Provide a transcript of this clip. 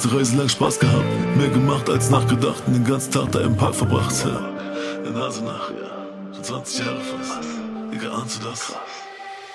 die Reise lang Spaß gehabt, mehr gemacht als nachgedacht und den ganzen Tag da im Park verbracht. Der Nase nach, ja, schon 20 Jahre fast. Digga, ahnst du das?